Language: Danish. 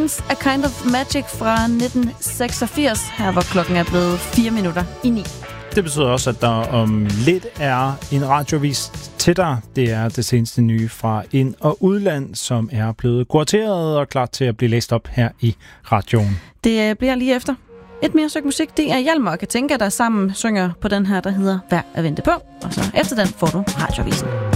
Queens, A Kind of Magic fra 1986, her hvor klokken er blevet 9:04. Det betyder også, at der om lidt er en radiovis til dig. Det er det seneste nye fra ind- og udland, som er blevet kurateret og klar til at blive læst op her i radioen. Det bliver lige efter. Et mere stykke musik, det er Hjalmar og Katinka, der sammen synger på den her, der hedder Værd at vente på. Og så efter den får du radiovisen.